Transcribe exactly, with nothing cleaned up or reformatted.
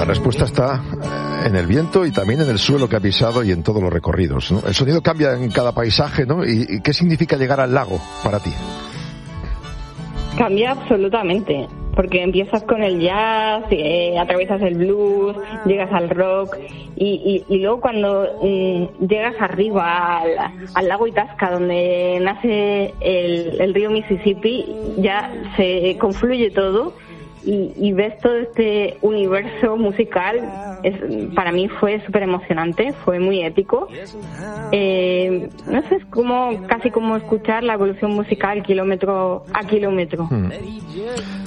La respuesta está en el viento y también en el suelo que ha pisado y en todos los recorridos, ¿no? El sonido cambia en cada paisaje, ¿no? ¿Y, y qué significa llegar al lago para ti? Cambia absolutamente, porque empiezas con el jazz, eh, atraviesas el blues, llegas al rock y, y, y luego cuando eh, llegas arriba al, al lago Itasca, donde nace el, el río Mississippi, ya se confluye todo y, y ves todo este universo musical. Es, para mí fue súper emocionante, fue muy épico. Eh, no sé, es como casi como escuchar la evolución musical kilómetro a kilómetro. Hmm.